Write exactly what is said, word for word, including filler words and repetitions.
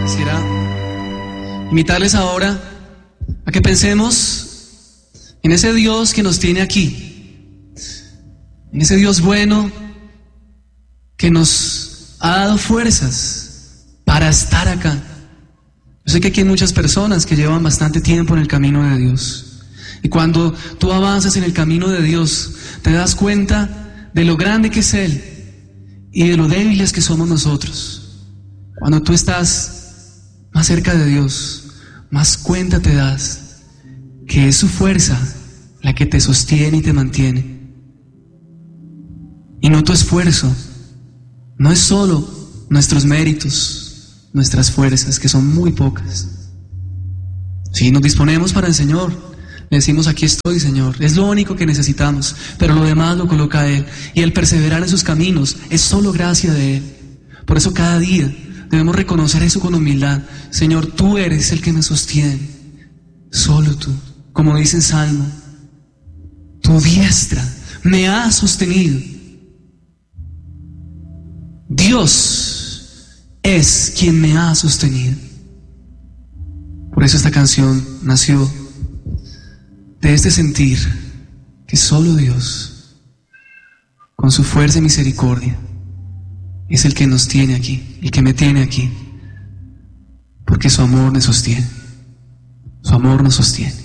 Quisiera invitarles ahora a que pensemos en ese Dios que nos tiene aquí, en ese Dios bueno que nos ha dado fuerzas para estar acá. Yo sé que aquí hay muchas personas que llevan bastante tiempo en el camino de Dios, y cuando tú avanzas en el camino de Dios te das cuenta de lo grande que es Él y de lo débiles que somos nosotros. Cuando tú estás más cerca de Dios, más cuenta te das que es su fuerza la que te sostiene y te mantiene, y no tu esfuerzo. No es solo nuestros méritos, nuestras fuerzas, que son muy pocas. Si nos disponemos para el Señor, le decimos: aquí estoy, Señor, es lo único que necesitamos, pero lo demás lo coloca Él, y el perseverar en sus caminos es solo gracia de Él. Por eso cada día debemos reconocer eso con humildad: Señor, tú eres el que me sostiene, solo tú. Como dice en Salmo, tu diestra me ha sostenido. Dios es quien me ha sostenido. Por eso esta canción nació de este sentir que solo Dios, con su fuerza y misericordia, es el que nos tiene aquí, el que me tiene aquí, porque su amor me sostiene, su amor nos sostiene.